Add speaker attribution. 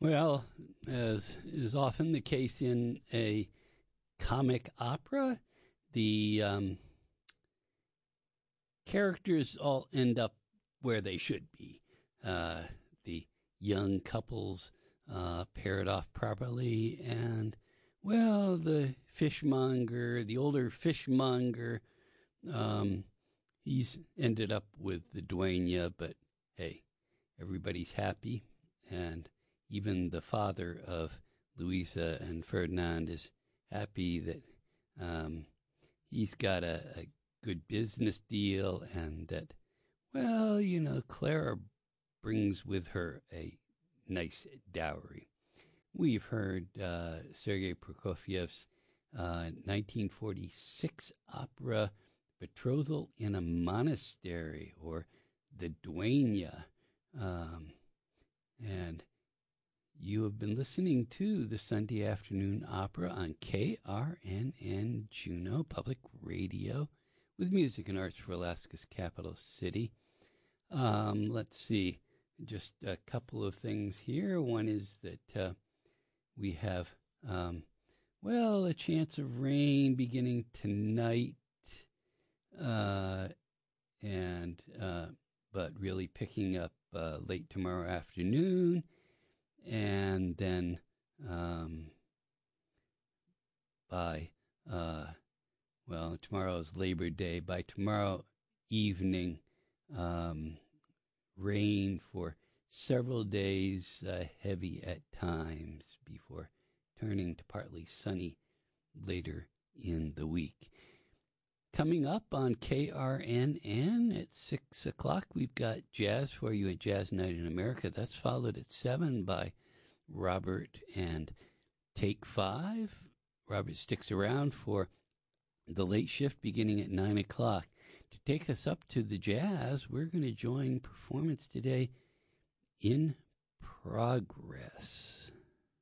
Speaker 1: Well, as is often the case in a comic opera, the characters all end up where they should be. The young couples paired off properly, and, well, the fishmonger, the older fishmonger, he's ended up with the dueña, but hey, everybody's happy, and even the father of Luisa and Ferdinand is happy that he's got a good business deal, and that, well, Clara brings with her a nice dowry. We've heard Sergei Prokofiev's 1946 opera Betrothal in a Monastery, or The Dueña, and you have been listening to the Sunday Afternoon Opera on KRNN Juneau Public Radio with music and arts for Alaska's capital city. Let's see, just a couple of things here. One is that we have, a chance of rain beginning tonight, but really picking up late tomorrow afternoon. And then tomorrow's Labor Day. By tomorrow evening, rain for several days, heavy at times, before turning to partly sunny later in the week. Coming up on KRNN at 6 o'clock, we've got jazz for you at Jazz Night in America. That's followed at 7 by Robert and Take 5. Robert sticks around for the late shift beginning at 9 o'clock. To take us up to the jazz, we're going to join performance today, In Progress.